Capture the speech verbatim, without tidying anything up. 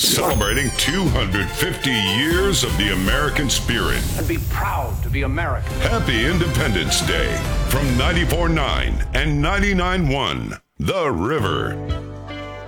celebrating two hundred fifty years of the American spirit. And be proud to be American. Happy Independence Day from ninety-four point nine and ninety-nine point one The River.